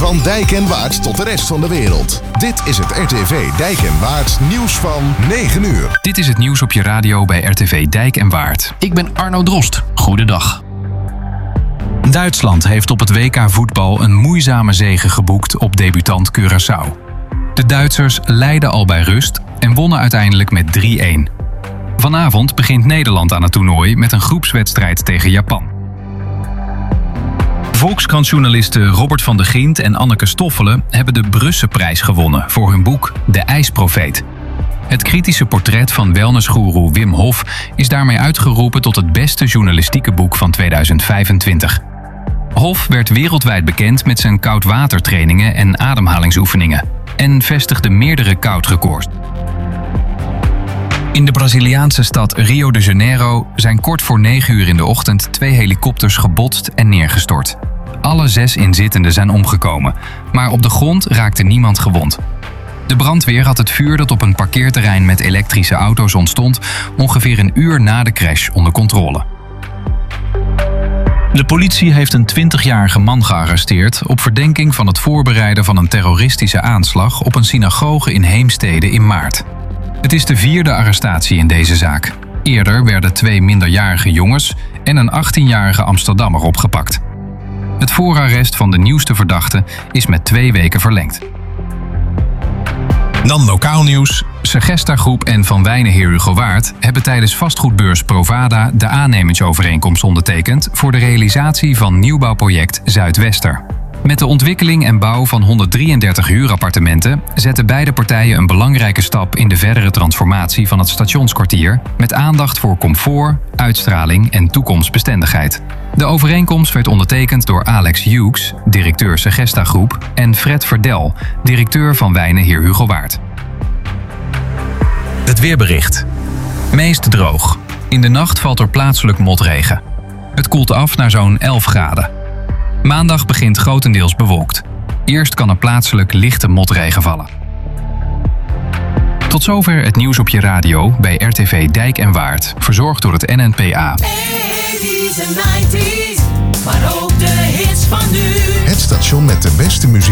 Van Dijk en Waard tot de rest van de wereld. Dit is het RTV Dijk en Waard nieuws van 9 uur. Dit is het nieuws op je radio bij RTV Dijk en Waard. Ik ben Arno Drost. Goedendag. Duitsland heeft op het WK voetbal een moeizame zege geboekt op debutant Curaçao. De Duitsers leidden al bij rust en wonnen uiteindelijk met 3-1. Vanavond begint Nederland aan het toernooi met een groepswedstrijd tegen Japan. Volkskrantjournalisten Robert van der Gindt en Anneke Stoffelen hebben de Brusselprijs gewonnen voor hun boek De IJsprofeet. Het kritische portret van wellnessgoeroe Wim Hof is daarmee uitgeroepen tot het beste journalistieke boek van 2025. Hof werd wereldwijd bekend met zijn koudwatertrainingen en ademhalingsoefeningen en vestigde meerdere koudrecords. In de Braziliaanse stad Rio de Janeiro zijn kort voor 9 uur in de ochtend 2 helikopters gebotst en neergestort. Alle 6 inzittenden zijn omgekomen, maar op de grond raakte niemand gewond. De brandweer had het vuur dat op een parkeerterrein met elektrische auto's ontstond ongeveer een uur na de crash onder controle. De politie heeft een 20-jarige man gearresteerd op verdenking van het voorbereiden van een terroristische aanslag op een synagoge in Heemstede in maart. Het is de 4e arrestatie in deze zaak. Eerder werden 2 minderjarige jongens en een 18-jarige Amsterdammer opgepakt. Het voorarrest van de nieuwste verdachte is met 2 weken verlengd. Dan lokaal nieuws. Segesta Groep en Van Wijnen Heer Hugo Waard hebben tijdens vastgoedbeurs Provada de aannemersovereenkomst ondertekend voor de realisatie van nieuwbouwproject Zuidwester. Met de ontwikkeling en bouw van 133 huurappartementen zetten beide partijen een belangrijke stap in de verdere transformatie van het stationskwartier met aandacht voor comfort, uitstraling en toekomstbestendigheid. De overeenkomst werd ondertekend door Alex Hughes, directeur Segesta Groep, en Fred Verdel, directeur Van Wijnen Heer Hugo Waard. Het weerbericht. Meest droog. In de nacht valt er plaatselijk motregen. Het koelt af naar zo'n 11 graden. Maandag begint grotendeels bewolkt. Eerst kan er plaatselijk lichte motregen vallen. Tot zover het nieuws op je radio bij RTV Dijk en Waard. Verzorgd door het NNPA. 80s en 90s, maar ook de hits van nu. Het station met de beste muziek.